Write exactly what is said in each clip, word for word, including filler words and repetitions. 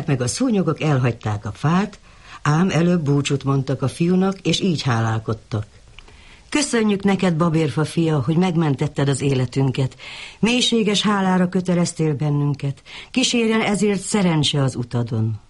meg a szúnyogok elhagyták a fát, ám előbb búcsút mondtak a fiúnak, és így hálálkodtak. Köszönjük neked, babérfa fia, hogy megmentetted az életünket. Mélységes hálára köteleztél bennünket. Kísérjen ezért szerencse az utadon.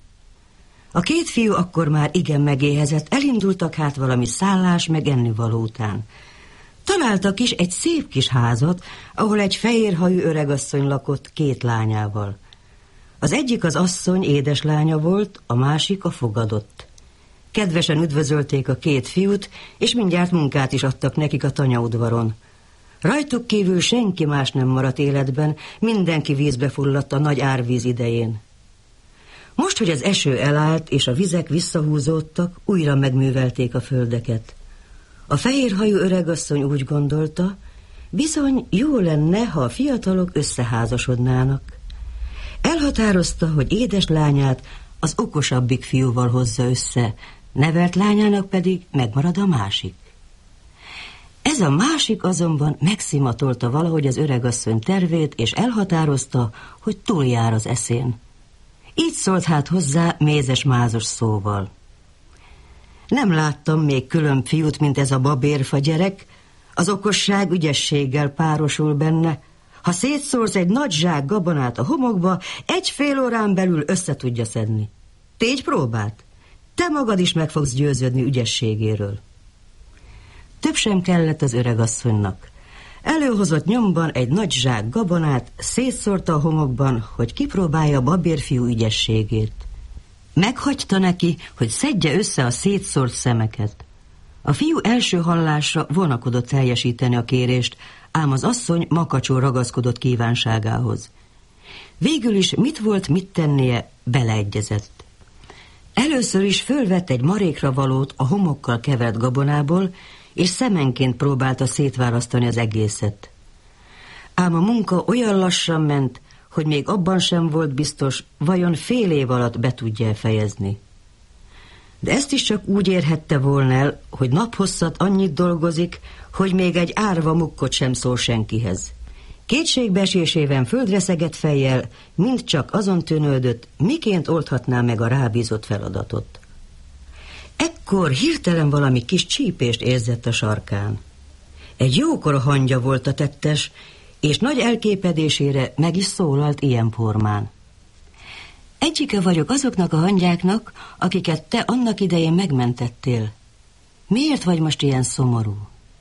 A két fiú akkor már igen megéhezett, elindultak hát valami szállás meg ennivaló után. Találtak is egy szép kis házat, ahol egy fehérhajú öregasszony lakott két lányával. Az egyik az asszony édeslánya volt, a másik a fogadott. Kedvesen üdvözölték a két fiút, és mindjárt munkát is adtak nekik a tanyaudvaron. Rajtuk kívül senki más nem maradt életben, mindenki vízbe fulladt a nagy árvíz idején. Most, hogy az eső elállt, és a vizek visszahúzódtak, újra megművelték a földeket. A fehérhajú öregasszony úgy gondolta, bizony jó lenne, ha a fiatalok összeházasodnának. Elhatározta, hogy édeslányát az okosabbik fiúval hozza össze, nevelt lányának pedig megmarad a másik. Ez a másik azonban megszimatolta valahogy az öregasszony tervét, és elhatározta, hogy túljár az eszén. Így szólt hát hozzá mézes-mázos szóval. Nem láttam még különb fiút, mint ez a babérfa gyerek, az okosság ügyességgel párosul benne. Ha szétszórsz egy nagy zsák gabonát a homokba, egy fél órán belül össze tudja szedni. Tégy próbát, te magad is meg fogsz győződni ügyességéről. Több sem kellett az öregasszonynak. Előhozott nyomban egy nagy zsák gabonát, szétszórta a homokban, hogy kipróbálja a babérfiú ügyességét. Meghagyta neki, hogy szedje össze a szétszórt szemeket. A fiú első hallásra vonakodott teljesíteni a kérést, ám az asszony makacsul ragaszkodott kívánságához. Végül is mit volt mit tennie, beleegyezett. Először is fölvett egy marékra valót a homokkal kevert gabonából, és szemenként próbálta szétválasztani az egészet. Ám a munka olyan lassan ment, hogy még abban sem volt biztos, vajon fél év alatt be tudja fejezni. De ezt is csak úgy érhette volna el, hogy naphosszat annyit dolgozik, hogy még egy árva mukkot sem szól senkihez. Kétségbeesésében földre szegett fejjel, mind csak azon tűnődött, miként oldhatná meg a rábízott feladatot. Ekkor hirtelen valami kis csípést érzett a sarkán. Egy jókora hangya volt a tettes, és nagy elképedésére meg is szólalt ilyen formán. Egyike vagyok azoknak a hangyáknak, akiket te annak idején megmentettél. Miért vagy most ilyen szomorú?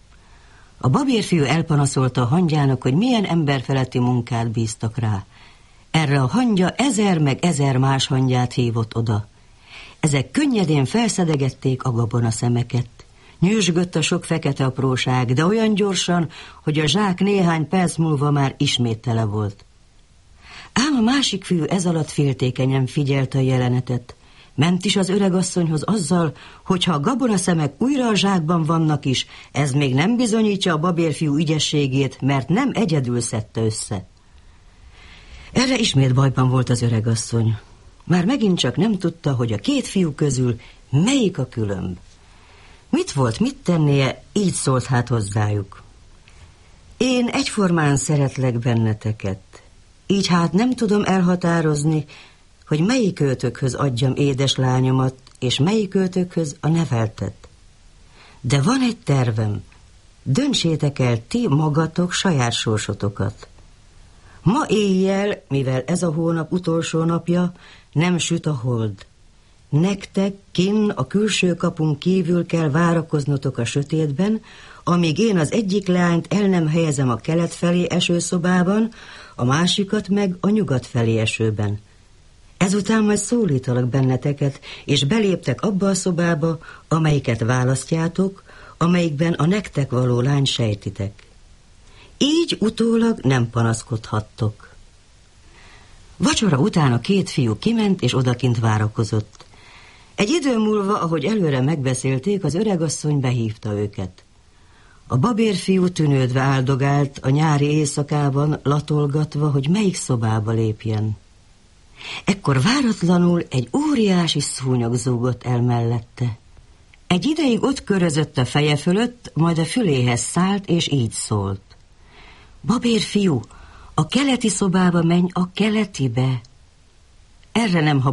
A babérfiú elpanaszolta a hangyának, hogy milyen emberfeletti munkát bíztak rá. Erre a hangya ezer meg ezer más hangyát hívott oda. Ezek könnyedén felszedegették a gabonaszemeket. Nyüzsgött a sok fekete apróság, de olyan gyorsan, hogy a zsák néhány perc múlva már ismét tele volt. Ám a másik fiú ez alatt féltékenyen figyelte a jelenetet. Ment is az öregasszonyhoz azzal, hogy ha a gabonaszemek újra a zsákban vannak is, ez még nem bizonyítja a babérfiú ügyességét, mert nem egyedül szedte össze. Erre ismét bajban volt az öregasszony. Már megint csak nem tudta, hogy a két fiú közül melyik a különb. Mit volt, mit tennie, így szólt hát hozzájuk. Én egyformán szeretlek benneteket, így hát nem tudom elhatározni, hogy melyik őtökhöz adjam édeslányomat, és melyik őtökhöz a neveltet. De van egy tervem, döntsétek el ti magatok saját sorsotokat. Ma éjjel, mivel ez a hónap utolsó napja, nem süt a hold. Nektek kinn a külső kapun kívül kell várakoznotok a sötétben, amíg én az egyik leányt el nem helyezem a kelet felé eső szobában, a másikat meg a nyugat felé esőben. Ezután majd szólítalak benneteket, és beléptek abba a szobába, amelyiket választjátok, amelyikben a nektek való lány sejtitek. Így utólag nem panaszkodhattok. Vacsora után a két fiú kiment, és odakint várakozott. Egy idő múlva, ahogy előre megbeszélték, az öregasszony behívta őket. A babérfiú tűnődve áldogált a nyári éjszakában, latolgatva, hogy melyik szobába lépjen. Ekkor váratlanul egy óriási szúnyog zúgott el mellette. Egy ideig ott körözött a feje fölött, majd a füléhez szállt, és így szólt. Babérfiú, a keleti szobába menj, a keletibe. Erre nem